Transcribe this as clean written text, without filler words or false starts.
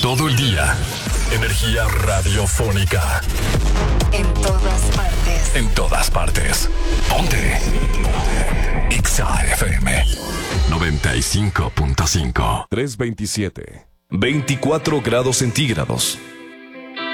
Todo el día. Energía radiofónica. En todas partes. En todas partes. Ponte. Exa FM 95.5. 327. 24 grados centígrados.